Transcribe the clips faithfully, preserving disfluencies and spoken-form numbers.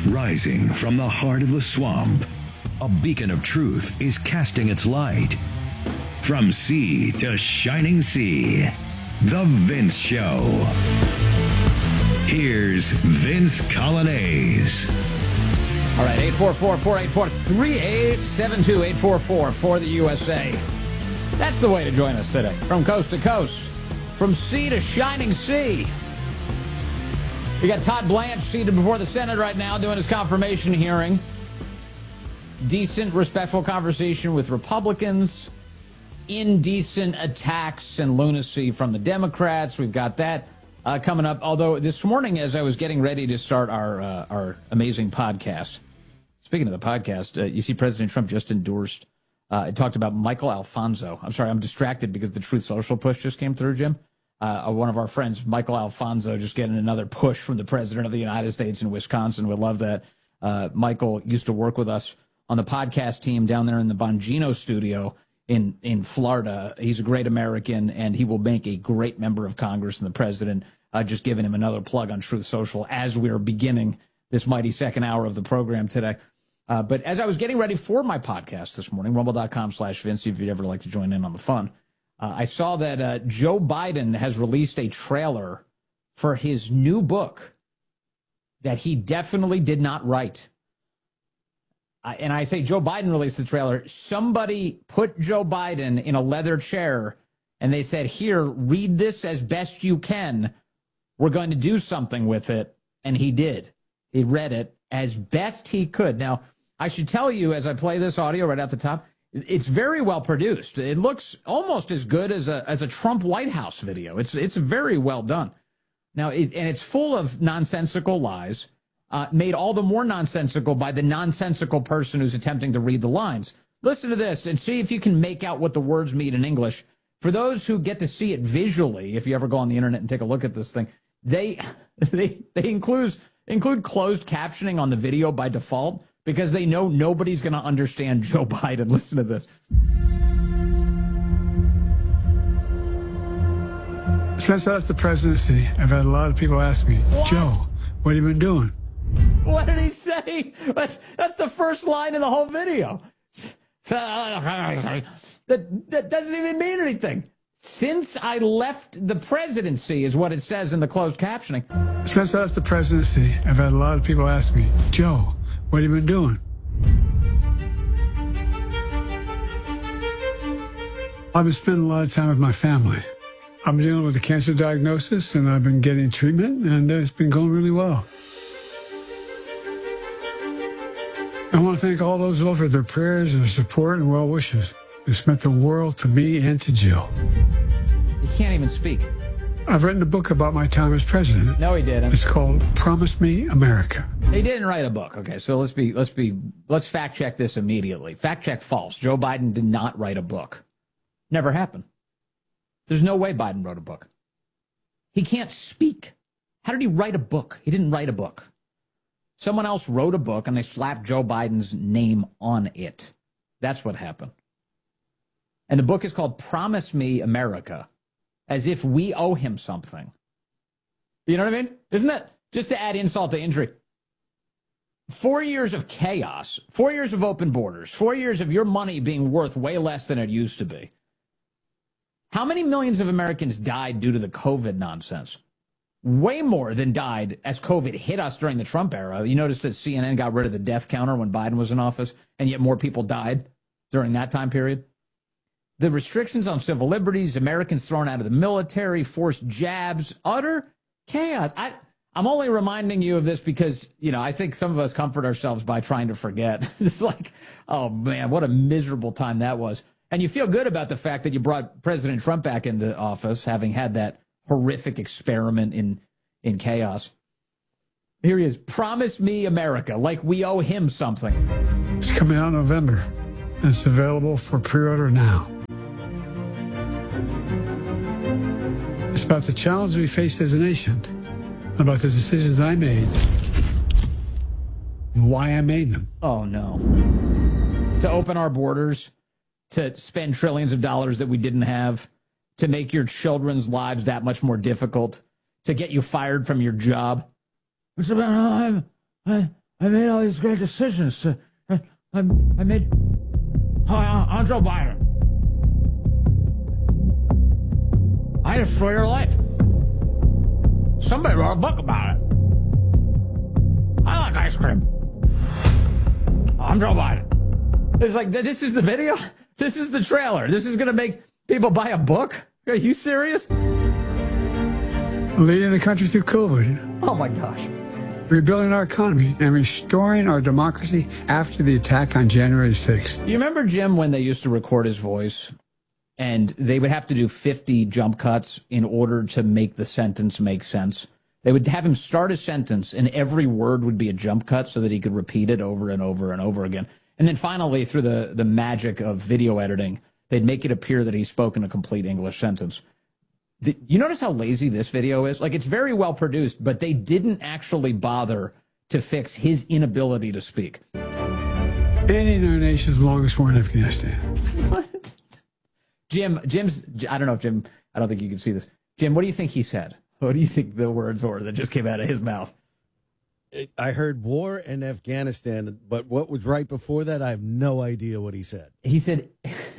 Rising from the heart of the swamp, a beacon of truth is casting its light. From sea to shining sea, The Vince Show. Here's Vince Coglianese. All right, eight four four, four eight four, three eight seven two, eight four four for the U S A. That's the way to join us today. From coast to coast, from sea to shining sea. We got Todd Blanche seated before the Senate right now doing his confirmation hearing. Decent, respectful conversation with Republicans. Indecent attacks and lunacy from the Democrats. We've got that uh, coming up. Although this morning, as I was getting ready to start our uh, our amazing podcast, speaking of the podcast, uh, you see President Trump just endorsed, uh, talked about Michael Alfonso. I'm sorry, I'm distracted because the Truth Social push just came through, Jim. Uh, one of our friends, Michael Alfonso, just getting another push from the President of the United States in Wisconsin. We love that. Uh, Michael used to work with us on the podcast team down there in the Bongino studio in, in Florida. He's a great American, and he will make a great member of Congress and the President. Uh, just giving him another plug on Truth Social as we're beginning this mighty second hour of the program today. Uh, but as I was getting ready for my podcast this morning, rumble.com slash Vince, if you'd ever like to join in on the fun, uh, I saw that uh, Joe Biden has released a trailer for his new book that he definitely did not write. Uh, and I say Joe Biden released the trailer. Somebody put Joe Biden in a leather chair, and they said, here, read this as best you can. We're going to do something with it. And he did. He read it as best he could. Now, I should tell you, as I play this audio right at the top, it's very well produced. It looks almost as good as a as a Trump White House video. It's it's very well done. Now, it, and it's full of nonsensical lies, uh, made all the more nonsensical by the nonsensical person who's attempting to read the lines. Listen to this and see if you can make out what the words mean in English. For those who get to see it visually, if you ever go on the internet and take a look at this thing, they they they include include closed captioning on the video by default because they know nobody's going to understand Joe Biden. Listen to this. Since I left the presidency, I've had a lot of people ask me, what? Joe, what have you been doing? What did he say? That's, that's the first line in the whole video. That, that doesn't even mean anything. Since I left the presidency is what it says in the closed captioning. Since I left the presidency, I've had a lot of people ask me, Joe, what have you been doing? I've been spending a lot of time with my family. I'm dealing with a cancer diagnosis, and I've been getting treatment, and it's been going really well. I want to thank all those who offered their prayers and their support and well wishes. It's meant the world to me and to Jill. He can't even speak. I've written a book about my time as president. No, he didn't. It's called Promise Me America. He didn't write a book. Okay, so let's be let's be let's fact check this immediately. Fact check false. Joe Biden did not write a book. Never happened. There's no way Biden wrote a book. He can't speak. How did he write a book? He didn't write a book. Someone else wrote a book and they slapped Joe Biden's name on it. That's what happened. And the book is called Promise Me America, as if we owe him something. You know what I mean? Isn't it? Just to add insult to injury. Four years of chaos, four years of open borders, four years of your money being worth way less than it used to be. How many millions of Americans died due to the COVID nonsense? Way more than died as COVID hit us during the Trump era. You notice that C N N got rid of the death counter when Biden was in office, and yet more people died during that time period. The restrictions on civil liberties, Americans thrown out of the military, forced jabs, utter chaos. I, I'm only reminding you of this because, you know, I think some of us comfort ourselves by trying to forget. It's like, oh, man, what a miserable time that was. And you feel good about the fact that you brought President Trump back into office, having had that horrific experiment in, in chaos. Here he is. Promise me America, like we owe him something. It's coming out in November, and it's available for pre-order now. It's about the challenge we faced as a nation, about the decisions I made, and why I made them. Oh, no. To open our borders, to spend trillions of dollars that we didn't have, to make your children's lives that much more difficult, to get you fired from your job. It's about, oh, I'm, I, I made all these great decisions. To, I, I, I made... Uh, I'm Joe Biden. I destroy your life. Somebody wrote a book about it. I like ice cream. I'm Joe Biden. It's like, this is the video? This is the trailer. This is going to make people buy a book? Are you serious? Leading the country through COVID. Oh, my gosh. Rebuilding our economy and restoring our democracy after the attack on January sixth. You remember, Jim, when they used to record his voice and they would have to do fifty jump cuts in order to make the sentence make sense? They would have him start a sentence and every word would be a jump cut so that he could repeat it over and over and over again. And then finally, through the, the magic of video editing, they'd make it appear that he spoke in a complete English sentence. The, you notice how lazy this video is? Like, it's very well produced, but they didn't actually bother to fix his inability to speak. Ending our nation's longest war in Afghanistan. What? Jim, Jim's, I don't know if Jim, I don't think you can see this. Jim, what do you think he said? What do you think the words were that just came out of his mouth? I heard war in Afghanistan, but what was right before that, I have no idea what he said. He said,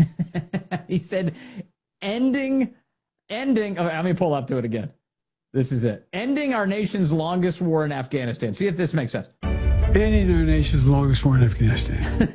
he said, ending, ending, okay, let me pull up to it again. This is it. Ending our nation's longest war in Afghanistan. See if this makes sense. Ending our nation's longest war in Afghanistan.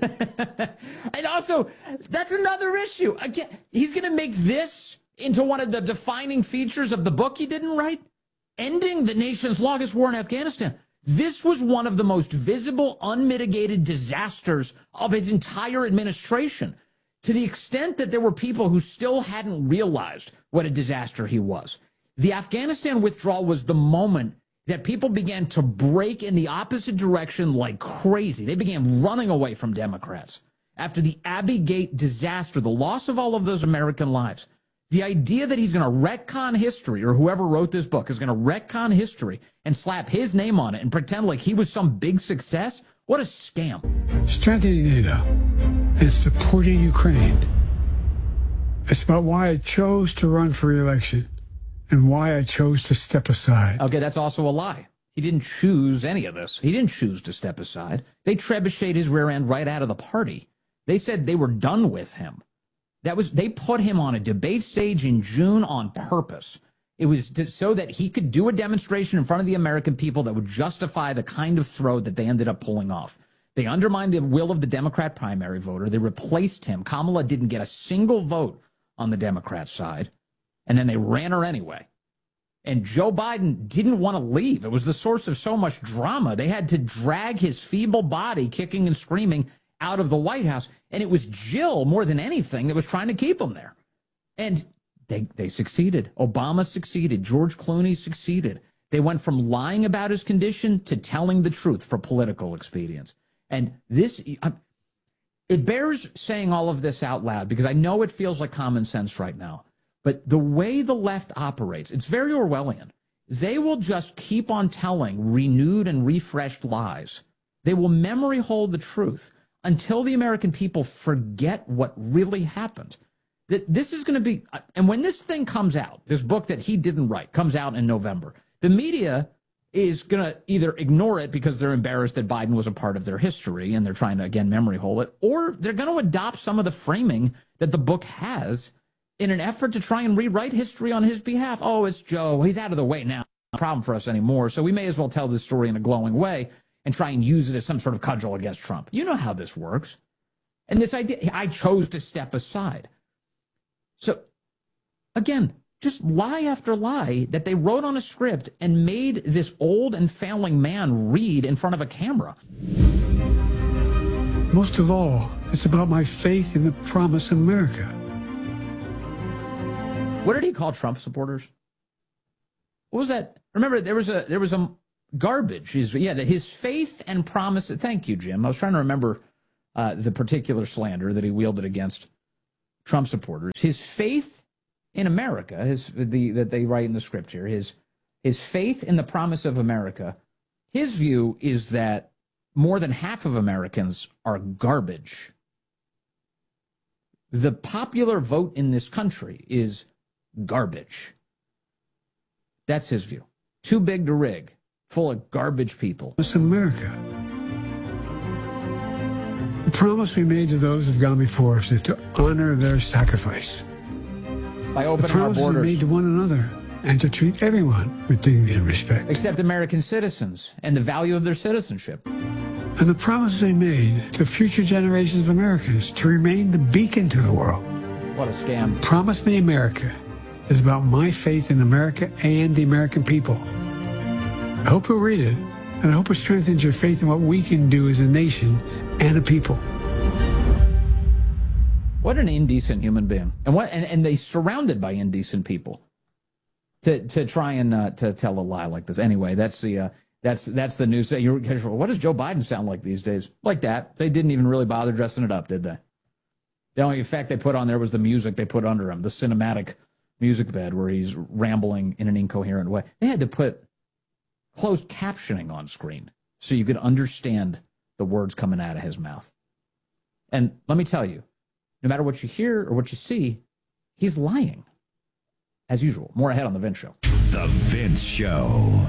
And also, that's another issue. Again, he's going to make this into one of the defining features of the book he didn't write. Ending the nation's longest war in Afghanistan. This was one of the most visible, unmitigated disasters of his entire administration, to the extent that there were people who still hadn't realized what a disaster he was. The Afghanistan withdrawal was the moment that people began to break in the opposite direction like crazy. They began running away from Democrats. After the Abbey Gate disaster, the loss of all of those American lives, the idea that he's going to retcon history, or whoever wrote this book is going to retcon history and slap his name on it and pretend like he was some big success, what a scam. Strengthening NATO and supporting Ukraine. It's about why I chose to run for re-election and why I chose to step aside. Okay, that's also a lie. He didn't choose any of this. He didn't choose to step aside. They trebucheted his rear end right out of the party. They said they were done with him. That was, they put him on a debate stage in June on purpose. It was to, so that he could do a demonstration in front of the American people that would justify the kind of throw that they ended up pulling off. They undermined the will of the Democrat primary voter. They replaced him. Kamala didn't get a single vote on the Democrat side. And then they ran her anyway. And Joe Biden didn't want to leave. It was the source of so much drama. They had to drag his feeble body, kicking and screaming, out of the White House. And it was Jill, more than anything, that was trying to keep him there. And they, they succeeded. Obama succeeded. George Clooney succeeded. They went from lying about his condition to telling the truth for political expedience. And this, it bears saying all of this out loud, because I know it feels like common sense right now. But the way the left operates, it's very Orwellian. They will just keep on telling renewed and refreshed lies. They will memory hold the truth until the American people forget what really happened. That this is going to be, and when this thing comes out, this book that he didn't write comes out in November, the media is going to either ignore it because they're embarrassed that Biden was a part of their history and they're trying to, again, memory hole it, or they're going to adopt some of the framing that the book has in an effort to try and rewrite history on his behalf. Oh, it's Joe. He's out of the way now. No problem for us anymore. So we may as well tell this story in a glowing way and try and use it as some sort of cudgel against Trump. You know how this works. And this idea, I chose to step aside. So, again, just lie after lie that they wrote on a script and made this old and failing man read in front of a camera. Most of all, it's about my faith in the promise of America. What did he call Trump supporters? What was that? Remember, there was a there was a garbage. His, yeah, that his faith and promise. Thank you, Jim. I was trying to remember uh, the particular slander that he wielded against Trump supporters. His faith in America, his the that they write in the script here. His his faith in the promise of America. His view is that more than half of Americans are garbage. The popular vote in this country is garbage. That's his view. Too big to rig, full of garbage people. It's America. promise we made to those who've gone before us is to honor their sacrifice. By The opening our promise we borders. made to one another and to treat everyone with dignity and respect. Except American citizens and the value of their citizenship. And the promise they made to future generations of Americans to remain the beacon to the world. What a scam. Promise Me America is about my faith in America and the American people. I hope you'll read it, and I hope it strengthens your faith in what we can do as a nation and a people. What an indecent human being. And what and, and they surrounded by indecent people to to try and uh, to tell a lie like this. Anyway, that's the uh, that's that's the news. You're, what does Joe Biden sound like these days? Like that. They didn't even really bother dressing it up, did they? The only effect they put on there was the music they put under him, the cinematic music bed where he's rambling in an incoherent way. They had to put closed captioning on screen so you could understand the words coming out of his mouth. And let me tell you, no matter what you hear or what you see, he's lying. As usual. More ahead on The Vince Show. The Vince Show.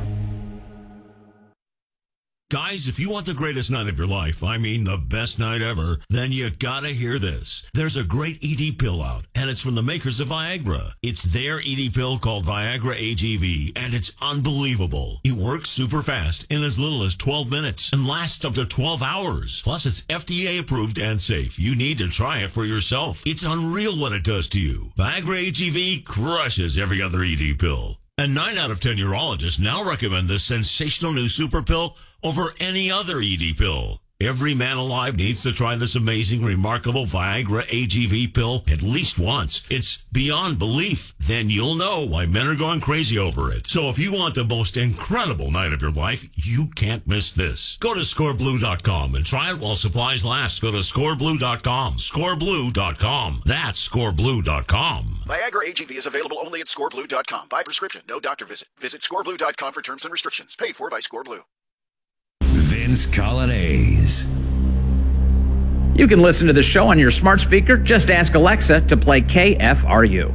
Guys, if you want the greatest night of your life, I mean the best night ever, then you gotta hear this. There's a great E D pill out, and it's from the makers of Viagra. It's their E D pill called Viagra A G V, and it's unbelievable. It works super fast in as little as twelve minutes and lasts up to twelve hours. Plus, it's F D A approved and safe. You need to try it for yourself. It's unreal what it does to you. Viagra A G V crushes every other E D pill. And nine out of ten urologists now recommend this sensational new super pill over any other E D pill. Every man alive needs to try this amazing, remarkable Viagra A G V pill at least once. It's beyond belief. Then you'll know why men are going crazy over it. So if you want the most incredible night of your life, you can't miss this. Go to score blue dot com and try it while supplies last. Go to score blue dot com. score blue dot com. That's score blue dot com. Viagra A G V is available only at score blue dot com. By prescription, no doctor visit. Visit score blue dot com for terms and restrictions. Paid for by ScoreBlue. Vince Colonnese. You can listen to the show on your smart speaker. Just ask Alexa to play K F R U.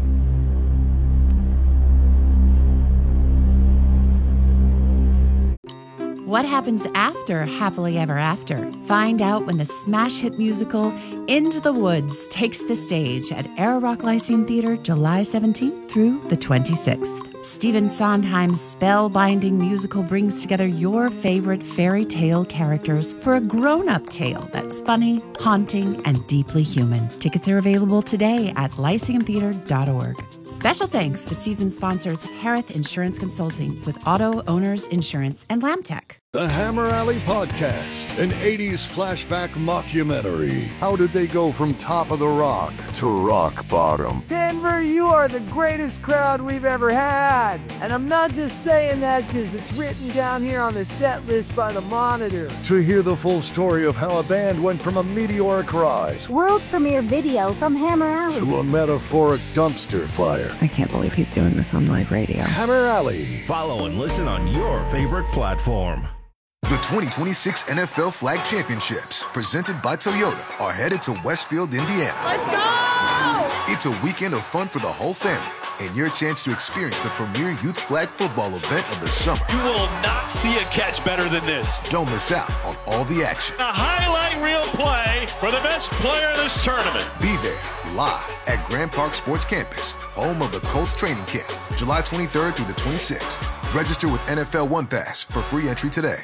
What happens after Happily Ever After? Find out when the smash hit musical Into the Woods takes the stage at Air Rock Lyceum Theater July seventeenth through the twenty-sixth. Stephen Sondheim's spellbinding musical brings together your favorite fairy tale characters for a grown-up tale that's funny, haunting, and deeply human. Tickets are available today at lyceum theater dot org. Special thanks to season sponsors Harith Insurance Consulting with Auto Owners Insurance and Lamtech. The Hammer Alley Podcast, an eighties flashback mockumentary. How did they go from top of the rock to rock bottom? Denver, you are the greatest crowd we've ever had. And I'm not just saying that because it's written down here on the set list by the Monitor. To hear the full story of how a band went from a meteoric rise world premiere video from Hammer Alley to a metaphoric dumpster fire. I can't believe he's doing this on live radio. Hammer Alley. Follow and listen on your favorite platform. The twenty twenty-six N F L Flag Championships, presented by Toyota, are headed to Westfield, Indiana. Let's go! It's a weekend of fun for the whole family, and your chance to experience the premier youth flag football event of the summer. You will not see a catch better than this. Don't miss out on all the action. A highlight reel play for the best player in this tournament. Be there, live at Grand Park Sports Campus, home of the Colts training camp, July twenty-third through the twenty-sixth. Register with N F L One Pass for free entry today.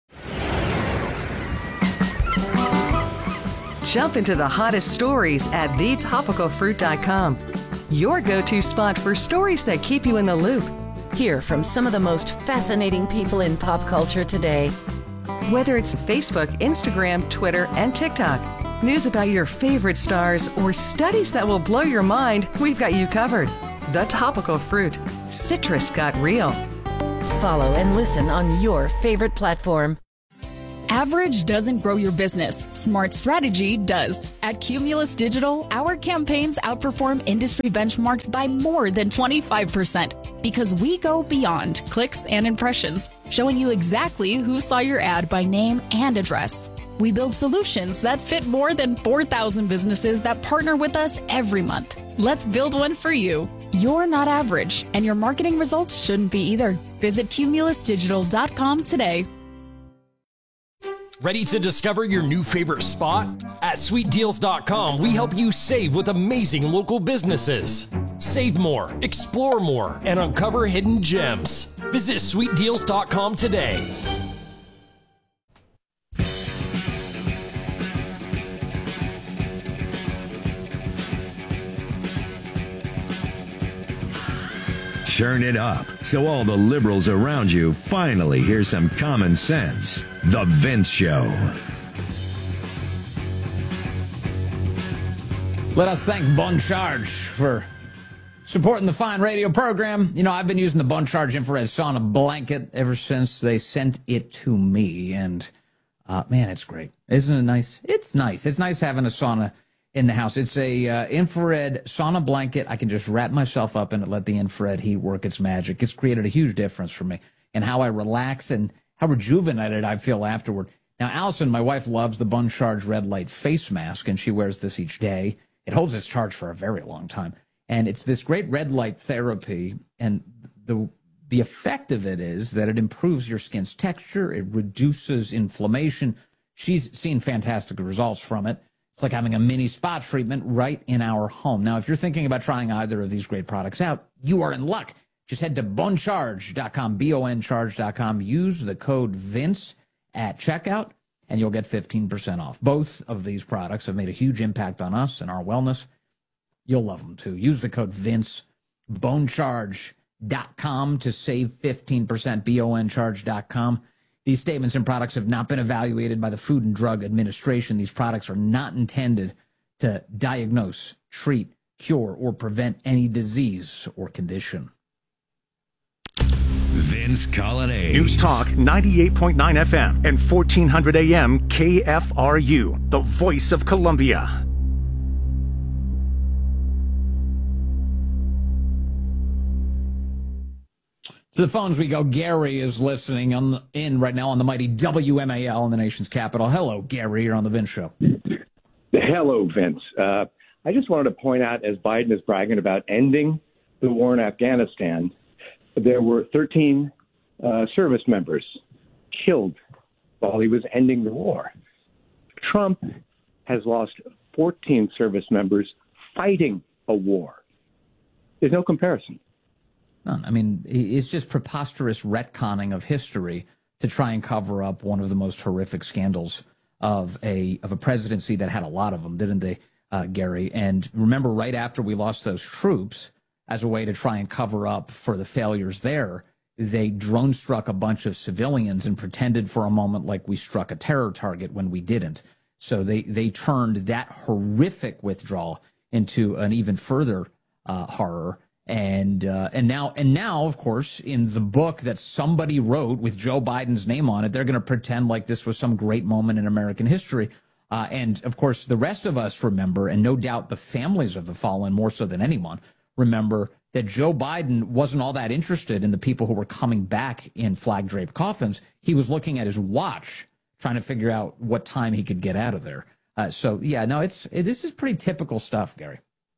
Jump into the hottest stories at the topical fruit dot com. Your go-to spot for stories that keep you in the loop. Hear from some of the most fascinating people in pop culture today. Whether it's Facebook, Instagram, Twitter, and TikTok, news about your favorite stars, or studies that will blow your mind, we've got you covered. The Topical Fruit. Citrus got real. Follow and listen on your favorite platform. Average doesn't grow your business. Smart strategy does. At Cumulus Digital, our campaigns outperform industry benchmarks by more than twenty-five percent because we go beyond clicks and impressions, showing you exactly who saw your ad by name and address. We build solutions that fit more than four thousand businesses that partner with us every month. Let's build one for you. You're not average, and your marketing results shouldn't be either. Visit cumulus digital dot com today. Ready to discover your new favorite spot? At sweet deals dot com, we help you save with amazing local businesses. Save more, explore more, and uncover hidden gems. Visit sweet deals dot com today. Turn it up so all the liberals around you finally hear some common sense. The Vince Show. Let us thank Bon Charge for supporting the fine radio program. You know, I've been using the Bon Charge infrared sauna blanket ever since they sent it to me. And, uh, man, it's great. Isn't it nice? It's nice. It's nice having a sauna in the house. It's a uh, infrared sauna blanket. I can just wrap myself up in it, let the infrared heat work its magic. It's created a huge difference for me in how I relax and how rejuvenated I feel afterward. Now, Allison, my wife, loves the Bon Charge red light face mask, and she wears this each day. It holds its charge for a very long time. And it's this great red light therapy, and the the effect of it is that it improves your skin's texture. It reduces inflammation. She's seen fantastic results from it. It's like having a mini spa treatment right in our home. Now, if you're thinking about trying either of these great products out, you are in luck. Just head to bon charge dot com, B O N charge dot com. Use the code Vince at checkout, and you'll get fifteen percent off. Both of these products have made a huge impact on us and our wellness. You'll love them, too. Use the code Vince, bon charge dot com to save fifteen percent, B O N charge dot com. These statements and products have not been evaluated by the Food and Drug Administration. These products are not intended to diagnose, treat, cure, or prevent any disease or condition. Vince Colonnade. News Talk ninety-eight point nine F M and fourteen hundred A M K F R U, the voice of Columbia. To the phones we go. Gary is listening on the, in right now on the mighty W M A L in the nation's capital. Hello, Gary. You're on the Vince Show. Hello, Vince. Uh, I just wanted to point out, as Biden is bragging about ending the war in Afghanistan, there were thirteen uh, service members killed while he was ending the war. Trump has lost fourteen service members fighting a war. There's no comparison. None. I mean, it's just preposterous retconning of history to try and cover up one of the most horrific scandals of a of a presidency that had a lot of them, didn't they, uh, Gary? And remember, right after we lost those troops, as a way to try and cover up for the failures there, they drone struck a bunch of civilians and pretended for a moment like we struck a terror target when we didn't. So they, they turned that horrific withdrawal into an even further uh, horror. And uh, and now, and now, of course, in the book that somebody wrote with Joe Biden's name on it, they're going to pretend like this was some great moment in American history. Uh, and, of course, the rest of us remember, and no doubt the families of the fallen more so than anyone, remember that Joe Biden wasn't all that interested in the people who were coming back in flag-draped coffins. He was looking at his watch, trying to figure out what time he could get out of there. Uh, so, yeah, no, it's it, this is pretty typical stuff, Gary.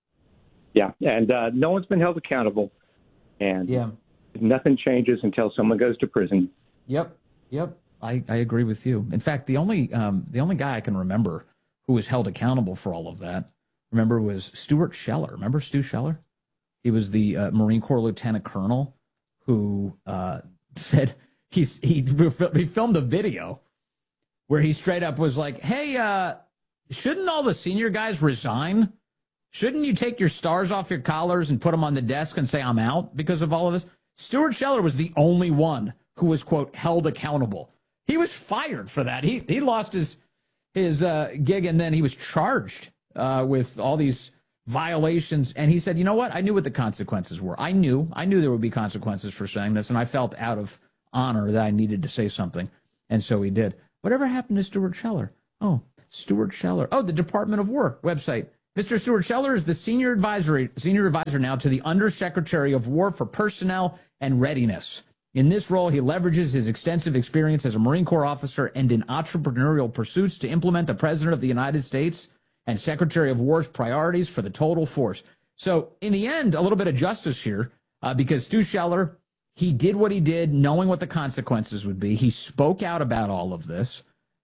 Yeah, and uh, no one's been held accountable, and yeah. nothing changes until someone goes to prison. Yep, yep, I, I agree with you. In fact, the only um, the only guy I can remember who was held accountable for all of that, remember, was Stuart Scheller. Remember Stu Scheller? He was the uh, Marine Corps lieutenant colonel who uh, said he's he he filmed a video where he straight up was like, "Hey, uh, shouldn't all the senior guys resign? Shouldn't you take your stars off your collars and put them on the desk and say, I'm out because of all of this?" Stuart Scheller was the only one who was, quote, held accountable. He was fired for that. He he lost his his uh, gig, and then he was charged uh, with all these violations. And he said, you know what? I knew what the consequences were. I knew. I knew there would be consequences for saying this, and I felt out of honor that I needed to say something. And so he did. Whatever happened to Stuart Scheller? Oh, Stuart Scheller. Oh, the Department of War website. Mister Stuart Scheller is the senior advisory senior advisor now to the Undersecretary of War for Personnel and Readiness. In this role, he leverages his extensive experience as a Marine Corps officer and in entrepreneurial pursuits to implement the President of the United States and Secretary of War's priorities for the total force. So, in the end, a little bit of justice here, uh, because Stu Scheller, he did what he did, knowing what the consequences would be. He spoke out about all of this.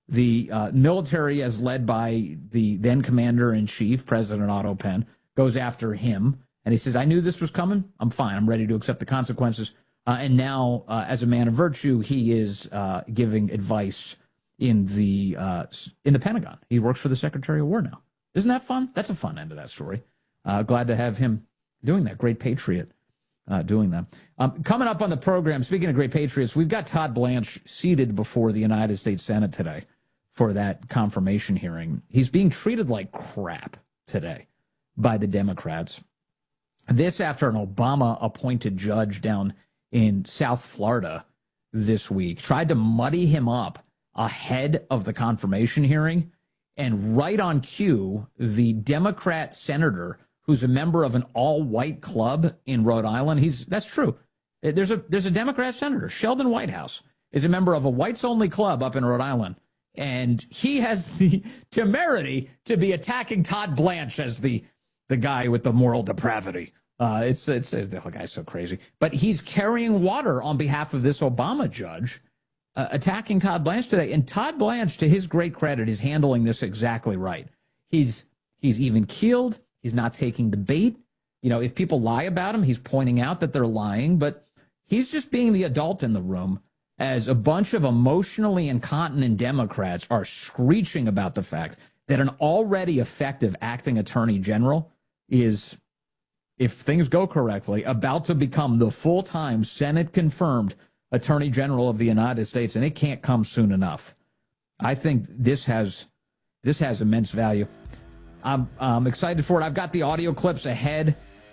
The uh, military, as led by the then commander-in-chief, President Otto Penn, goes after him. And he says, I knew this was coming. I'm fine. I'm ready to accept the consequences. Uh, and now, uh, as a man of virtue, he is uh, giving advice in the uh, in the Pentagon. He works for the Secretary of War now. Isn't that fun? That's a fun end of that story. Uh, glad to have him doing that. Great patriot uh, doing that. Um, coming up on the program, speaking of great patriots, we've got Todd Blanche seated before the United States Senate today for that confirmation hearing. He's being treated like crap today by the Democrats. This after an Obama-appointed judge down in South Florida this week tried to muddy him up ahead of the confirmation hearing. And right on cue, the Democrat senator, who's a member of an all-white club in Rhode Island, he's that's true. There's a there's a Democrat senator, Sheldon Whitehouse, is a member of a whites-only club up in Rhode Island. And he has the temerity to be attacking Todd Blanche as the the guy with the moral depravity. Uh, it's, it's, it's the guy's so crazy. But he's carrying water on behalf of this Obama judge, uh, attacking Todd Blanche today. And Todd Blanche, to his great credit, is handling this exactly right. He's he's even keeled. He's not taking the bait. You know, if people lie about him, he's pointing out that they're lying. But he's just being the adult in the room as a bunch of emotionally incontinent Democrats are screeching about the fact that an already effective acting attorney general is, if things go correctly, about to become the full-time Senate-confirmed Attorney General of the United States, and it can't come soon enough. I think this has this has immense value. I'm, I'm excited for it. I've got the audio clips ahead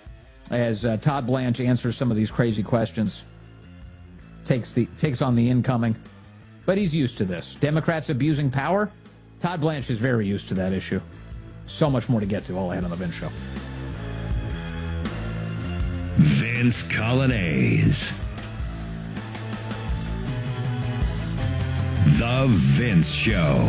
as uh, Todd Blanche answers some of these crazy questions, takes the takes on the incoming. But he's used to this. Democrats abusing power? Todd Blanche is very used to that issue. So much more to get to all ahead on the Vince Show. Vince Coglianese. The Vince Show.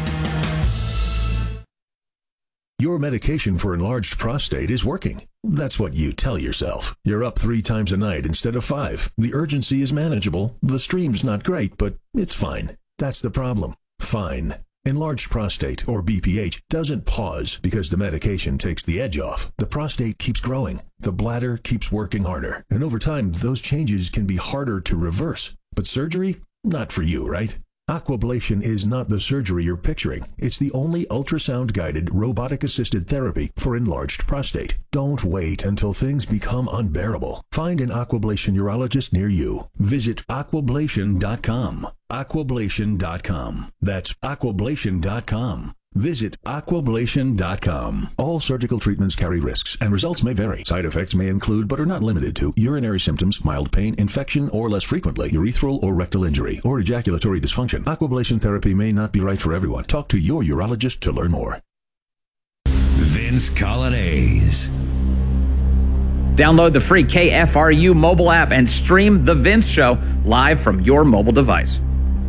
Your medication for enlarged prostate is working. That's what you tell yourself. You're up three times a night instead of five. The urgency is manageable. The stream's not great, but it's fine. That's the problem. Fine. Enlarged prostate, or B P H, doesn't pause because the medication takes the edge off. The prostate keeps growing. The bladder keeps working harder. And over time, those changes can be harder to reverse. But surgery? Not for you, right? Aquablation is not the surgery you're picturing. It's the only ultrasound-guided, robotic-assisted therapy for enlarged prostate. Don't wait until things become unbearable. Find an Aquablation urologist near you. Visit aquablation dot com. aquablation dot com. That's aquablation dot com. Visit aquablation dot com. All surgical treatments carry risks, and results may vary. Side effects may include, but are not limited to, urinary symptoms, mild pain, infection, or less frequently, urethral or rectal injury, or ejaculatory dysfunction. Aquablation therapy may not be right for everyone. Talk to your urologist to learn more. Vince Coglianese. Download the free K F R U mobile app and stream The Vince Show live from your mobile device.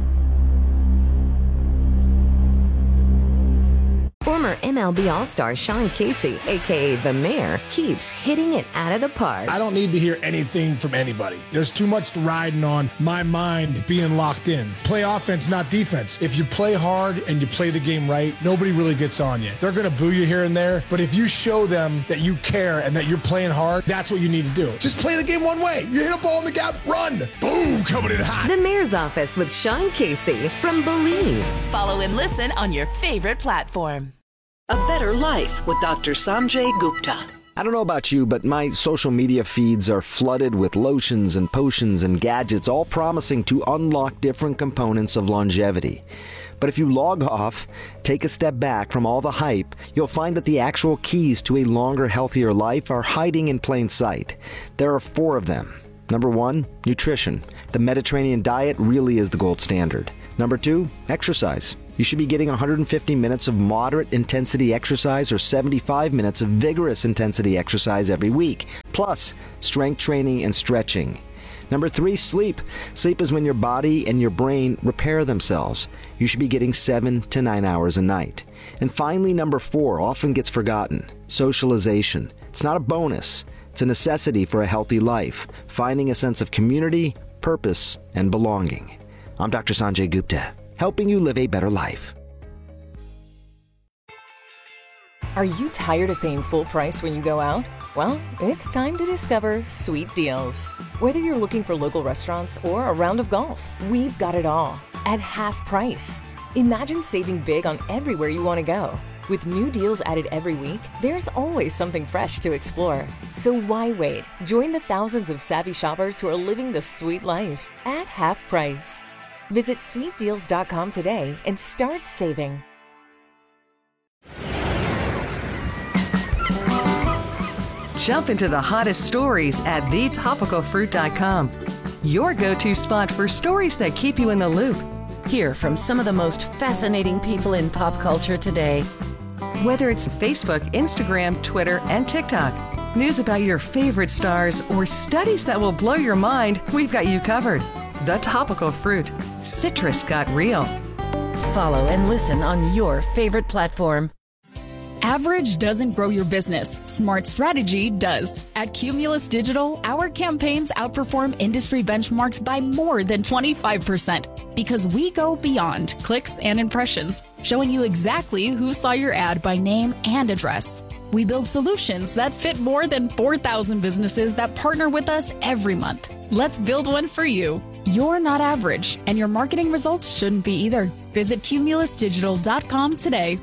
Former M L B All-Star Sean Casey, a k a. The Mayor, keeps hitting it out of the park. I don't need to hear anything from anybody. There's too much riding on my mind being locked in. Play offense, not defense. If you play hard and you play the game right, nobody really gets on you. They're going to boo you here and there, but if you show them that you care and that you're playing hard, that's what you need to do. Just play the game one way. You hit a ball in the gap, run. Boom, coming in hot. The Mayor's Office with Sean Casey from Believe. Follow and listen on your favorite platform. A Better Life with Doctor Sanjay Gupta. I don't know about you, but my social media feeds are flooded with lotions and potions and gadgets, all promising to unlock different components of longevity. But if you log off, take a step back from all the hype, you'll find that the actual keys to a longer, healthier life are hiding in plain sight. There are four of them. Number one, nutrition. The Mediterranean diet really is the gold standard. Number two, exercise. You should be getting one hundred fifty minutes of moderate intensity exercise or seventy-five minutes of vigorous intensity exercise every week, plus strength training and stretching. Number three, sleep. Sleep is when your body and your brain repair themselves. You should be getting seven to nine hours a night. And finally, number four, often gets forgotten, socialization. It's not a bonus. It's a necessity for a healthy life, finding a sense of community, purpose, and belonging. I'm Doctor Sanjay Gupta. helping you live a better life. Are you tired of paying full price when you go out? Well, it's time to discover Sweet Deals. Whether you're looking for local restaurants or a round of golf, we've got it all at half price. Imagine saving big on everywhere you want to go. With new deals added every week, there's always something fresh to explore. So why wait? Join the thousands of savvy shoppers who are living the sweet life at half price. Visit sweet deals dot com today and start saving. Jump into the hottest stories at the topical fruit dot com. Your go-to spot for stories that keep you in the loop. Hear from some of the most fascinating people in pop culture today. Whether it's Facebook, Instagram, Twitter, and TikTok, news about your favorite stars, or studies that will blow your mind, we've got you covered. The Topical Fruit. Citrus got real. Follow and listen on your favorite platform. Average doesn't grow your business. Smart strategy does. At Cumulus Digital, our campaigns outperform industry benchmarks by more than twenty-five percent because we go beyond clicks and impressions, showing you exactly who saw your ad by name and address. We build solutions that fit more than four thousand businesses that partner with us every month. Let's build one for you. You're not average, and your marketing results shouldn't be either. Visit cumulus digital dot com today.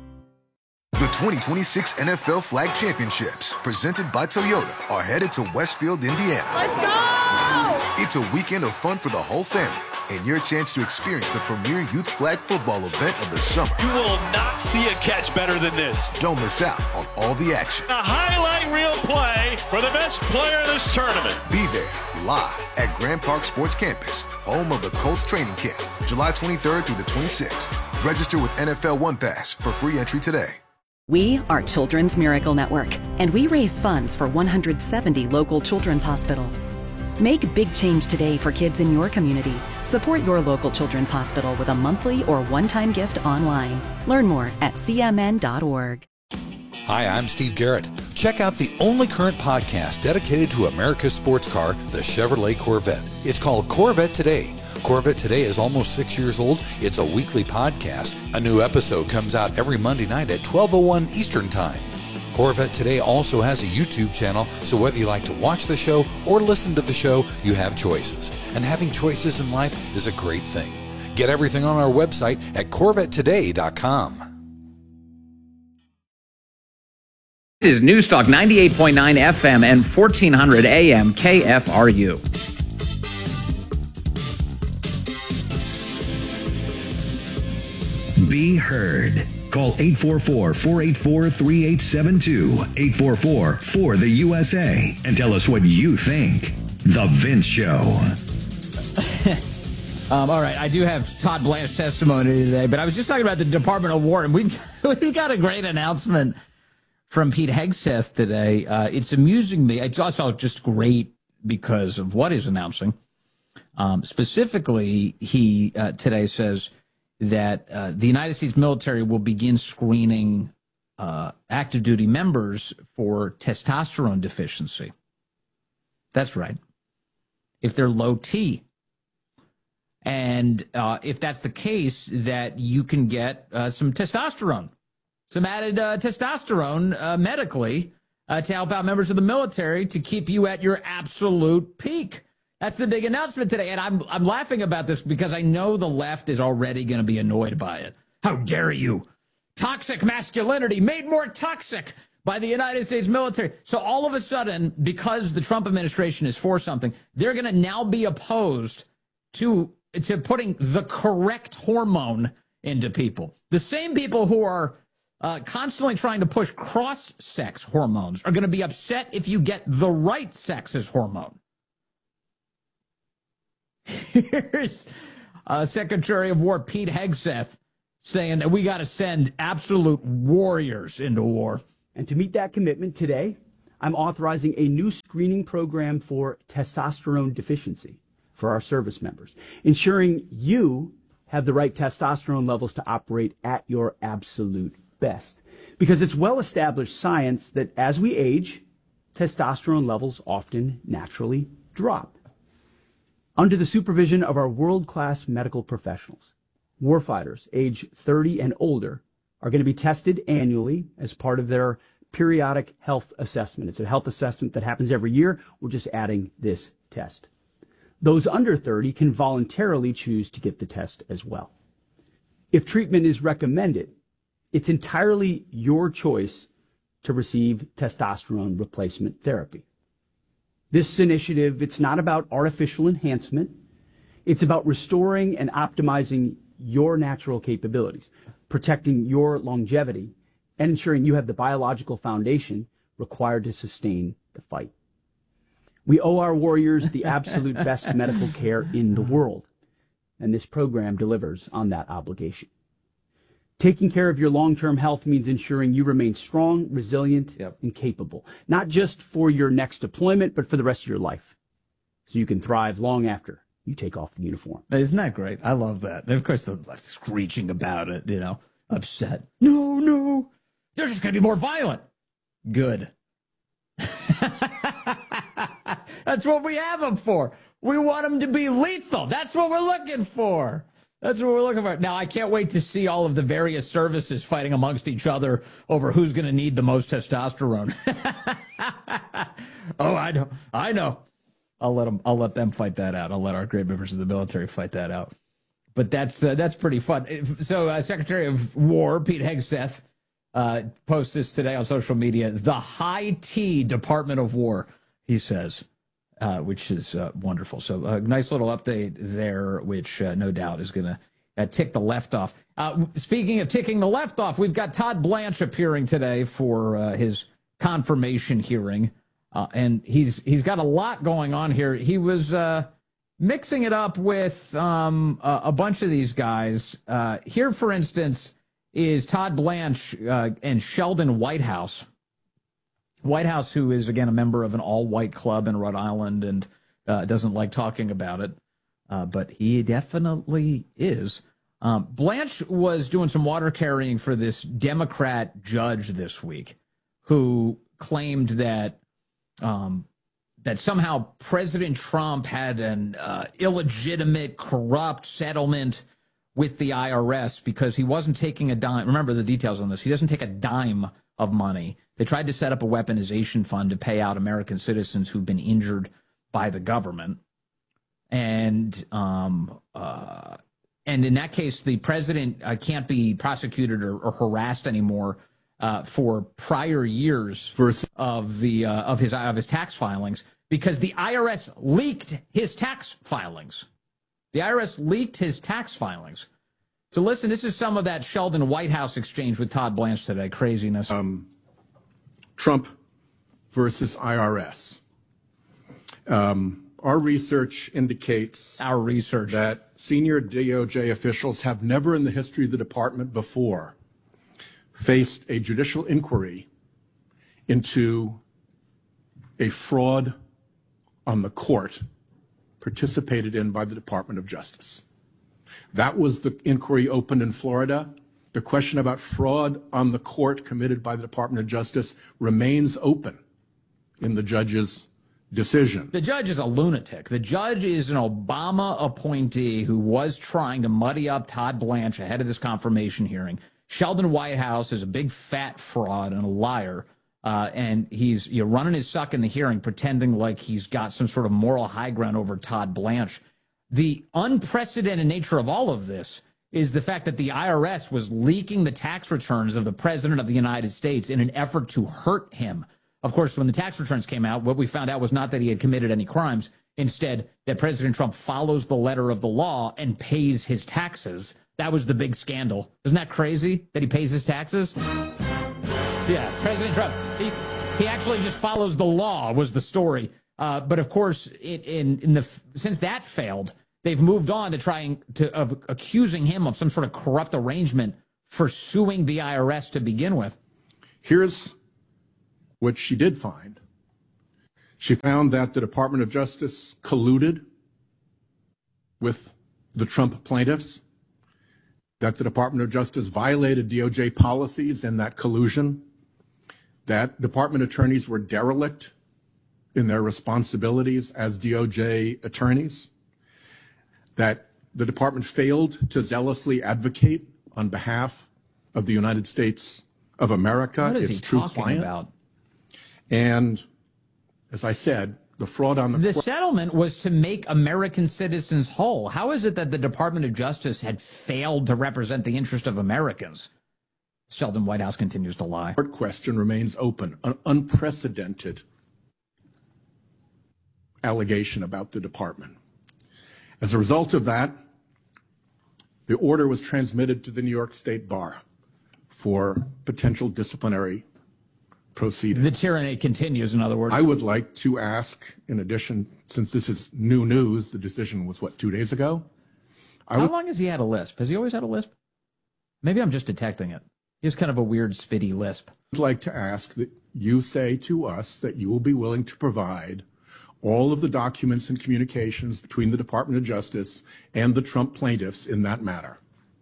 The twenty twenty-six N F L Flag Championships, presented by Toyota, are headed to Westfield, Indiana. Let's go! It's a weekend of fun for the whole family and your chance to experience the premier youth flag football event of the summer. You will not see a catch better than this. Don't miss out on all the action. A highlight reel play for the best player in this tournament. Be there live at Grand Park Sports Campus, home of the Colts training camp, July twenty-third through the twenty-sixth. Register with N F L One Pass for free entry today. We are Children's Miracle Network, and we raise funds for one hundred seventy local children's hospitals. Make big change today for kids in your community. Support your local children's hospital with a monthly or one-time gift online. Learn more at c m n dot org. Hi, I'm Steve Garrett. Check out the only current podcast dedicated to America's sports car, the Chevrolet Corvette. It's called Corvette Today. Corvette Today is almost six years old. It's a weekly podcast. A new episode comes out every Monday night at twelve oh one Eastern Time. Corvette Today also has a YouTube channel, so whether you like to watch the show or listen to the show, you have choices. And having choices in life is a great thing. Get everything on our website at corvette today dot com. This is Newstalk ninety-eight point nine F M and fourteen hundred A M K F R U. Be heard. Call eight four four, four eight four, three eight seven two, eight four four, four the U S A, and tell us what you think. The Vince Show. um, all right, I do have Todd Blanche testimony today, but I was just talking about the Department of War, and we've, we've got a great announcement from Pete Hegseth today. Uh, it's amusing me. It's also just great because of what he's announcing. Um, specifically, he uh, today says that uh, the United States military will begin screening uh, active duty members for testosterone deficiency. That's right. If they're low T. And uh, if that's the case, that you can get uh, some testosterone, some added uh, testosterone uh, medically uh, to help out members of the military to keep you at your absolute peak. That's the big announcement today, and I'm I'm laughing about this because I know the left is already going to be annoyed by it. How dare you? Toxic masculinity made more toxic by the United States military. So all of a sudden, because the Trump administration is for something, they're going to now be opposed to to putting the correct hormone into people. The same people who are uh, constantly trying to push cross-sex hormones are going to be upset if you get the right sex's hormone. Here's uh, Secretary of War Pete Hegseth saying that we got to send absolute warriors into war. And to meet that commitment today, I'm authorizing a new screening program for testosterone deficiency for our service members, ensuring you have the right testosterone levels to operate at your absolute best. Because it's well-established science that as we age, testosterone levels often naturally drop. Under the supervision of our world-class medical professionals, Warfighters age thirty and older are going to be tested annually as part of their periodic health assessment. It's a health assessment that happens every year. We're just adding this test. Those under thirty can voluntarily choose to get the test as well. If treatment is recommended, it's entirely your choice to receive testosterone replacement therapy. This initiative, it's not about artificial enhancement. It's about restoring and optimizing your natural capabilities, protecting your longevity, and ensuring you have the biological foundation required to sustain the fight. We owe our warriors the absolute best medical care in the world, and this program delivers on that obligation. Taking care of your long-term health means ensuring you remain strong, resilient, yep. and capable, not just for your next deployment, but for the rest of your life, so you can thrive long after you take off the uniform. Isn't that great? I love that. And of course, they're like screeching about it, you know, upset. No, no, they're just going to be more violent. Good. That's what we have them for. We want them to be lethal. That's what we're looking for. That's what we're looking for. Now, I can't wait to see all of the various services fighting amongst each other over who's going to need the most testosterone. Oh, I know. I know. I'll let them. I'll let them fight that out. I'll let our great members of the military fight that out. But that's uh, that's pretty fun. So, uh, Secretary of War Pete Hegseth uh, posts this today on social media. The high T Department of War, he says. Uh, which is uh, wonderful. So a nice little update there, which uh, no doubt is going to uh, tick the left off. Uh, speaking of ticking the left off, we've got Todd Blanche appearing today for uh, his confirmation hearing. Uh, and he's he's got a lot going on here. He was uh, mixing it up with um, a, a bunch of these guys. Uh, here, for instance, is Todd Blanche uh, and Sheldon Whitehouse. Whitehouse, who is, again, a member of an all-white club in Rhode Island and uh, doesn't like talking about it, uh, but he definitely is. Um, Blanche was doing some water carrying for this Democrat judge this week who claimed that um, that somehow President Trump had an uh, illegitimate, corrupt settlement with the I R S because he wasn't taking a dime. Remember the details on this. He doesn't take a dime of money. They tried to set up a weaponization fund to pay out American citizens who've been injured by the government. And um, uh, and in that case, the president uh, can't be prosecuted or, or harassed anymore uh, for prior years of the uh, of his of his tax filings because the I R S leaked his tax filings. The I R S leaked his tax filings. So listen, this is some of that Sheldon Whitehouse exchange with Todd Blanche today. Craziness. Um. Trump versus I R S. Um, our research indicates our research that senior D O J officials have never in the history of the department before faced a judicial inquiry into a fraud on the court participated in by the Department of Justice. That was the inquiry opened in Florida. The question about fraud on the court committed by the Department of Justice remains open in the judge's decision. The judge is a lunatic. The judge is an Obama appointee who was trying to muddy up Todd Blanche ahead of this confirmation hearing. Sheldon Whitehouse is a big fat fraud and a liar, uh, and he's you know, running his suck in the hearing, pretending like he's got some sort of moral high ground over Todd Blanche. The unprecedented nature of all of this is the fact that the I R S was leaking the tax returns of the president of the United States in an effort to hurt him. Of course, when the tax returns came out, what we found out was not that he had committed any crimes. Instead, that President Trump follows the letter of the law and pays his taxes. That was the big scandal. Isn't that crazy that he pays his taxes? Yeah, President Trump, he, he actually just follows the law was the story. Uh, but, of course, it, in, in the since that failed, they've moved on to trying to of accusing him of some sort of corrupt arrangement for suing the I R S to begin with. Here's what she did find. She found that the Department of Justice colluded with the Trump plaintiffs, that the Department of Justice violated D O J policies in that collusion, that department attorneys were derelict in their responsibilities as D O J attorneys, that the department failed to zealously advocate on behalf of the United States of America, what is its he true talking client. About? And as I said, the fraud on the The court- settlement was to make American citizens whole. How is it that the Department of Justice had failed to represent the interest of Americans? Sheldon Whitehouse continues to lie. court question remains open, an unprecedented allegation about the department. As a result of that, the order was transmitted to the New York State Bar for potential disciplinary proceedings. The tyranny continues, in other words. I would like to ask, in addition, since this is new news, the decision was, what, two days ago? I How would, long has he had a lisp? Has he always had a lisp? Maybe I'm just detecting it. He has kind of a weird, spitty lisp. would like to ask that you say to us that you will be willing to provide all of the documents and communications between the Department of Justice and the Trump plaintiffs in that matter.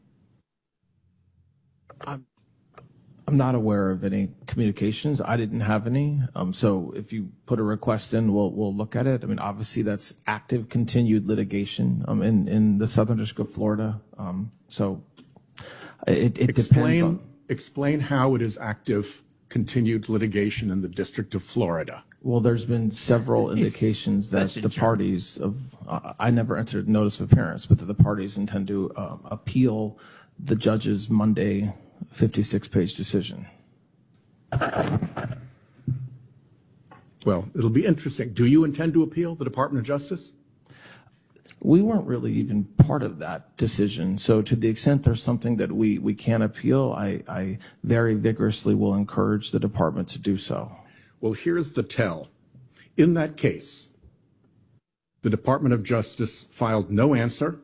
I'm, I'm not aware of any communications. I didn't have any. Um, so if you put a request in, we'll we'll look at it. I mean, obviously that's active, continued litigation um, in in the Southern District of Florida. Um, so it, it explain, depends on. Explain how it is active, continued litigation in the District of Florida. Well, there's been several indications that the parties of, uh, I never entered notice of appearance, but that the parties intend to uh, appeal the judge's Monday fifty-six page decision. Well, it'll be interesting. Do you intend to appeal the Department of Justice? We weren't really even part of that decision. So to the extent there's something that we, we can appeal, I, I very vigorously will encourage the department to do so. Well, here's the tell. In that case, the Department of Justice filed no answer,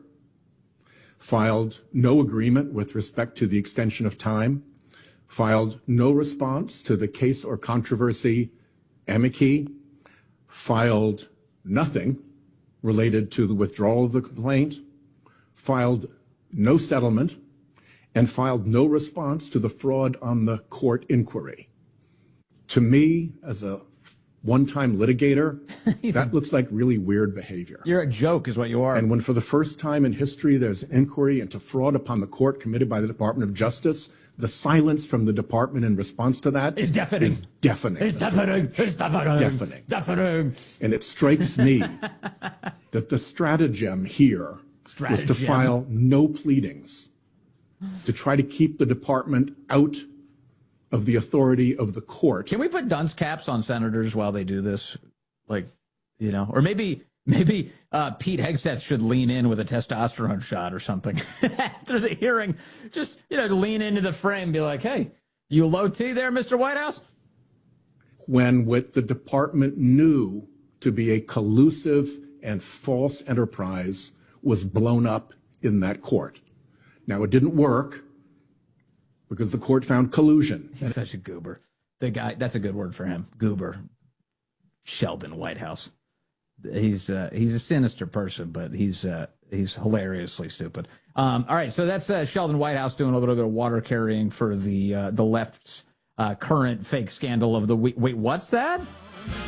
filed no agreement with respect to the extension of time, filed no response to the case or controversy amici, filed nothing related to the withdrawal of the complaint, filed no settlement, and filed no response to the fraud on the court inquiry. To me, as a one-time litigator, that looks like really weird behavior. You're a joke is what you are. And when for the first time in history there's an inquiry into fraud upon the court committed by the Department of Justice, the silence from the department in response to that is deafening. Is deafening. It's deafening. It's deafening. Deafening. Deafening. And it strikes me that the stratagem here Stratagem. was to file no pleadings, to try to keep the department out of the authority of the court. Can we put dunce caps on senators while they do this? Like, you know, or maybe maybe uh, Pete Hegseth should lean in with a testosterone shot or something after the hearing. Just, you know, lean into the frame, be like, hey, you low T there, Mister Whitehouse? When what the department knew to be a collusive and false enterprise was blown up in that court. Now, it didn't work because the court found collusion. He's such a goober. The guy, that's a good word for him, goober. Sheldon Whitehouse. He's uh, he's a sinister person, but he's uh, he's hilariously stupid. Um, all right, so that's uh, Sheldon Whitehouse doing a little bit of water carrying for the uh, the left's uh, current fake scandal of the week. Wait, what's that?